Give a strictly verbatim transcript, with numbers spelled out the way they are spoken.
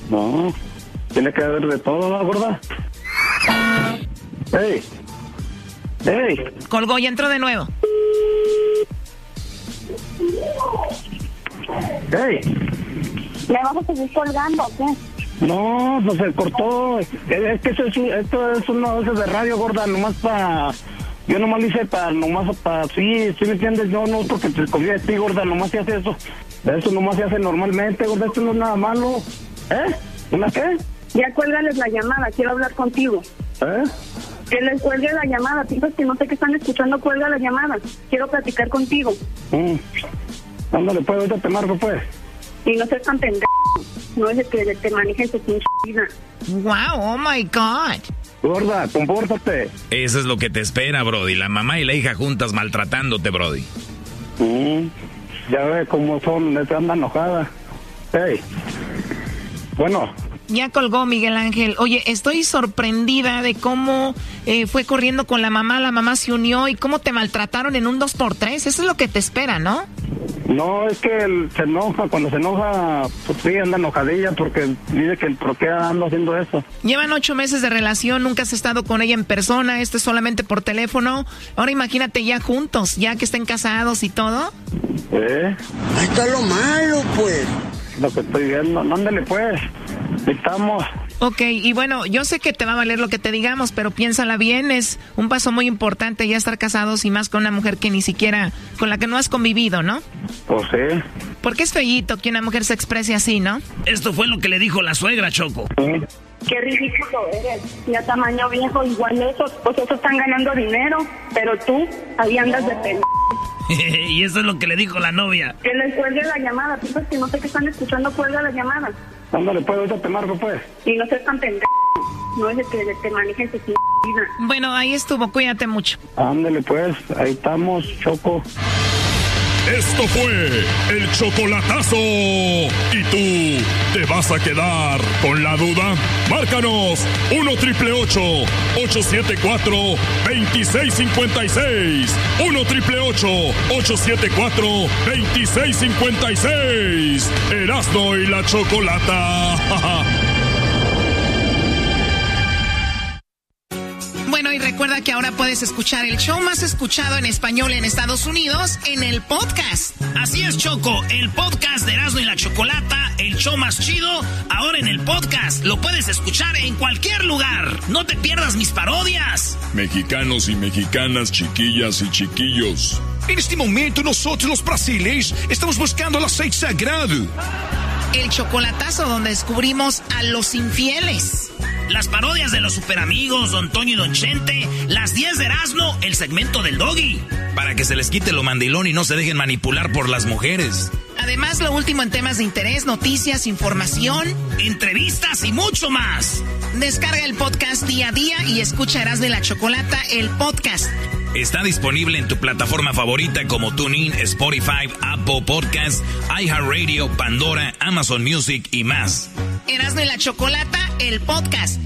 No, tiene que haber de todo, ¿no, gorda? ¡Ey! ¡Ey! Colgó y entró de nuevo. ¡Ey! ¿Le vamos a seguir colgando o qué? No, pues se cortó. Es, es que eso es, esto es uno de esos de radio, gorda, nomás para... Yo nomás lo hice para, nomás para... Sí, sí me entiendes, yo no porque te escogí de ti, gorda, nomás se hace eso. Eso nomás se hace normalmente, gorda, esto no es nada malo. ¿Eh? ¿Una qué? Ya cuélgales la llamada, quiero hablar contigo. ¿Eh? Que les cuelgue la llamada, piensas que no sé qué están escuchando, cuelga la llamada. Quiero platicar contigo. Mm. Ándale, pues, ahorita te marco, pues. Y no seas tan pendejo. No es de que te manejen tu pinche vida. Wow, oh my God. Gorda, compórtate. Eso es lo que te espera, Brody. La mamá y la hija juntas maltratándote, Brody. Mm. Ya ve cómo son, les anda enojada. Hey. Bueno. Ya colgó, Miguel Ángel. Oye, estoy sorprendida de cómo eh, fue corriendo con la mamá, la mamá se unió y cómo te maltrataron en un dos por tres. Eso es lo que te espera, ¿no? No, es que él se enoja, cuando se enoja, pues sí, anda enojadilla porque dice que por qué ando haciendo eso. Llevan ocho meses de relación, nunca has estado con ella en persona, esto es solamente por teléfono. Ahora imagínate ya juntos, ya que estén casados y todo. ¿Eh? Ahí está lo malo, pues. Lo que estoy viendo, ándale pues, estamos. Ok, y bueno, yo sé que te va a valer lo que te digamos, pero piénsala bien, es un paso muy importante ya estar casados y más con una mujer que ni siquiera, con la que no has convivido, ¿no? Pues sí. Porque es feíto que una mujer se exprese así, ¿no? Esto fue lo que le dijo la suegra, Choco. Sí. Qué ridículo eres. Ya tamaño viejo, igual esos, pues esos están ganando dinero, pero tú, ahí andas de pendejo. Y eso es lo que le dijo la novia. Que les cuelgue la llamada, piensas que no sé qué están escuchando, cuelga la llamada. Ándale pues, ahorita te marco pues. Y no seas tan pendejo. No es de que te manejen tu vida. Bueno, ahí estuvo, cuídate mucho. Ándale pues, ahí estamos, Choco. Esto fue el chocolatazo. ¿Y tú te vas a quedar con la duda? Márcanos uno triple ocho, ocho siete cuatro, dos seis cinco seis. uno triple ocho, ocho siete cuatro, dos seis cinco seis. Erasmo y la Chocolata. Bueno, y recuerda que ahora puedes escuchar el show más escuchado en español en Estados Unidos en el podcast. Así es, Choco, el podcast de Erasmo y la Chocolata, el show más chido, ahora en el podcast. Lo puedes escuchar en cualquier lugar. No te pierdas mis parodias. Mexicanos y mexicanas, chiquillas y chiquillos. En este momento nosotros los brasileños estamos buscando el aceite sagrado. El chocolatazo donde descubrimos a los infieles. Las parodias de los superamigos, Don Toño y Don Chente, las diez de Erasmo, el segmento del Doggy. Para que se les quite lo mandilón y no se dejen manipular por las mujeres. Además, lo último en temas de interés, noticias, información, entrevistas y mucho más. Descarga el podcast día a día y escucha Erasmo y la Chocolata, el podcast. Está disponible en tu plataforma favorita como TuneIn, Spotify, Apple Podcasts, iHeartRadio, Pandora, Amazon Music y más. Erasmo y la Chocolata, el podcast.